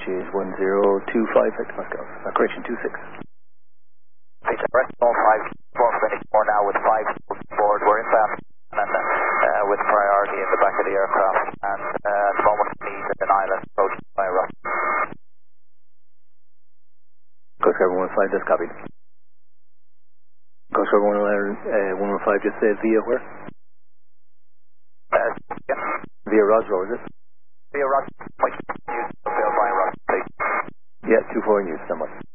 is 1025 Victor Moscow. Correction, 26. Peter, rest all 5, 4 now with 5 board. We're in fast and with priority in the back of the aircraft, and at the moment we need an island approach by Ross. Coast Guard 115, just copied. Coast Guard 115, just say via where? Yeah. Via Roswell, is it? Via Ross, point, use the by Ross, please. Yeah, 24 in use, so much.